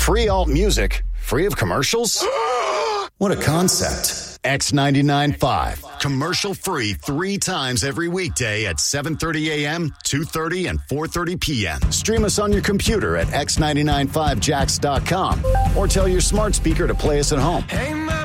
Free alt music, free of commercials? What a concept. X99.5. Commercial free 3 times every weekday at 7:30 a.m., 2:30, and 4:30 p.m. Stream us on your computer at x995jax.com or tell your smart speaker to play us at home.